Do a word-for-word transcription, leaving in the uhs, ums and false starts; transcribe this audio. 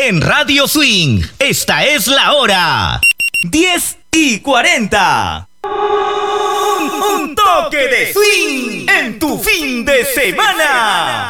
en Radio Swing. Esta es la hora. diez y cuarenta. Un, un toque de swing en tu fin de semana.